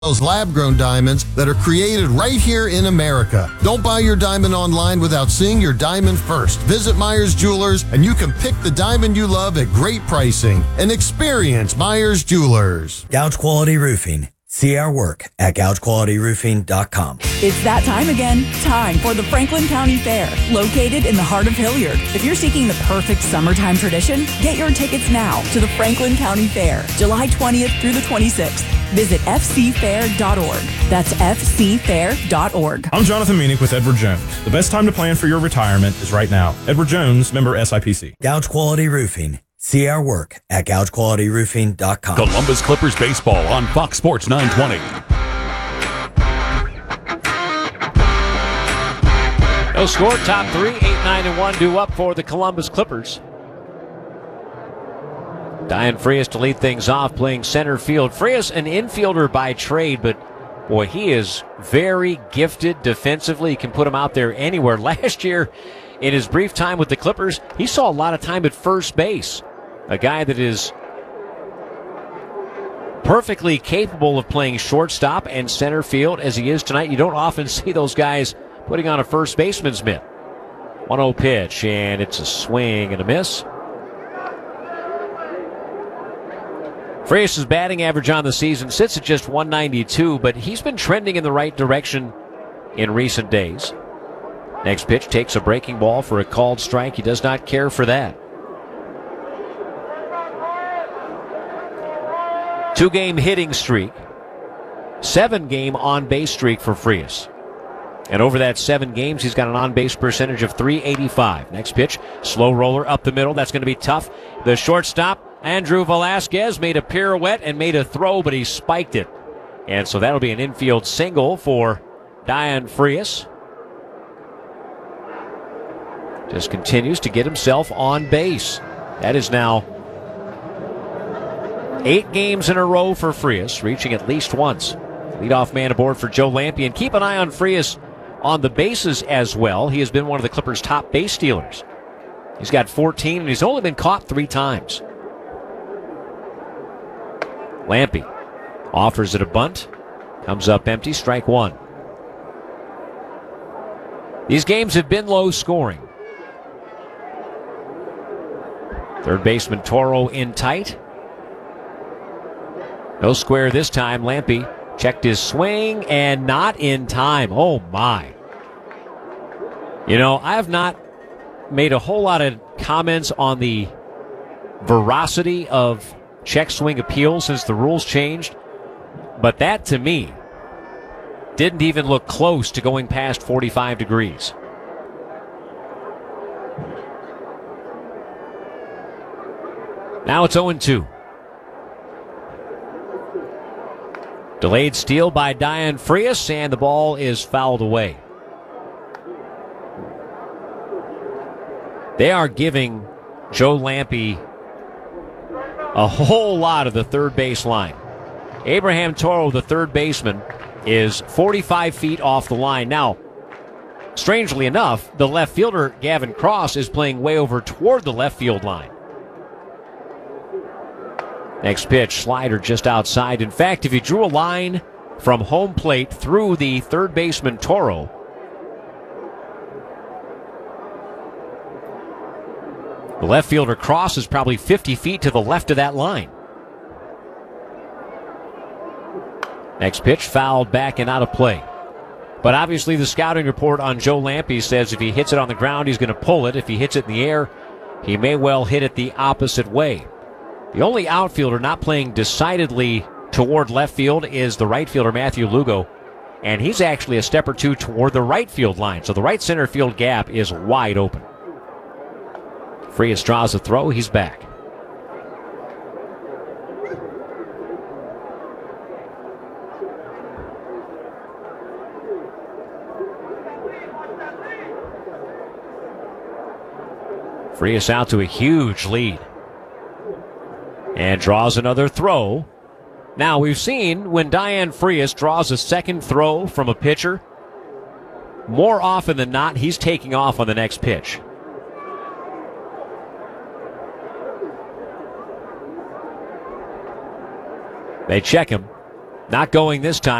Those lab-grown diamonds that are created right here in America. Don't buy your diamond online without seeing your diamond first. Visit Myers Jewelers and you can pick the diamond you love at great pricing and experience Myers Jewelers. Gouge Quality Roofing. See our work at gougequalityroofing.com. It's that time again. Time for the Franklin County Fair, located in the heart of Hilliard. If you're seeking the perfect summertime tradition, get your tickets now to the Franklin County Fair, July 20th through the 26th. Visit fcfair.org. That's fcfair.org. I'm Jonathan Meanick with Edward Jones. The best time to plan for your retirement is right now. Edward Jones, member SIPC. Gouge Quality Roofing. See our work at gougequalityroofing.com. Columbus Clippers baseball on Fox Sports 920. No score, top three, 8-9-1 due up for the Columbus Clippers. Diane Frias to lead things off, playing center field. Frias, an infielder by trade, but boy, he is very gifted defensively. He can put him out there anywhere. Last year, in his brief time with the Clippers, he saw a lot of time at first base. A guy that is perfectly capable of playing shortstop and center field as he is tonight. You don't often see those guys putting on a first baseman's mitt. 1-0 pitch, and it's a swing and a miss. Frias' batting average on the season sits at just 192, but he's been trending in the right direction in recent days. Next pitch takes a breaking ball for a called strike. He does not care for that. 2-game hitting streak. 7-game on-base streak for Frias. And over that 7 games, he's got an on-base percentage of .385. Next pitch, slow roller up the middle. That's going to be tough. The shortstop, Andrew Velasquez, made a pirouette and made a throw, but he spiked it. And so that'll be an infield single for Diane Frias. Just continues to get himself on base. That is now 8 games in a row for Frias, reaching at least once. Leadoff man aboard for Joe Lampe. And keep an eye on Frias on the bases as well. He has been one of the Clippers' top base stealers. He's got 14, and he's only been caught 3 times. Lampe offers it a bunt. Comes up empty, strike 1. These games have been low scoring. Third baseman Toro in tight. No square this time. Lampe checked his swing and not in time. Oh, my. You know, I have not made a whole lot of comments on the veracity of check swing appeals since the rules changed. But that, to me, didn't even look close to going past 45 degrees. Now it's 0-2. Delayed steal by Diane Frias, and the ball is fouled away. They are giving Joe Lampe a whole lot of the third base line. Abraham Toro, the third baseman, is 45 feet off the line. Now, strangely enough, the left fielder, Gavin Cross, is playing way over toward the left field line. Next pitch, slider just outside. In fact, if you drew a line from home plate through the third baseman Toro, the left fielder Cross is probably 50 feet to the left of that line. Next pitch, fouled back and out of play. But obviously the scouting report on Joe Lampe says if he hits it on the ground, he's going to pull it. If he hits it in the air, he may well hit it the opposite way. The only outfielder not playing decidedly toward left field is the right fielder, Matthew Lugo, and he's actually a step or two toward the right field line, so the right center field gap is wide open. Frias draws a throw, he's back. Frias out to a huge lead. And draws another throw. Now, we've seen when Diane Frias draws a second throw from a pitcher, more often than not, he's taking off on the next pitch. They check him. Not going this time.